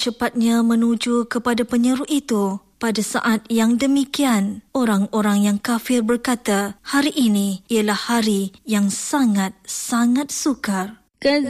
cepatnya menuju kepada penyeru itu. Pada saat yang demikian, orang-orang yang kafir berkata, hari ini ialah hari yang sangat-sangat sukar.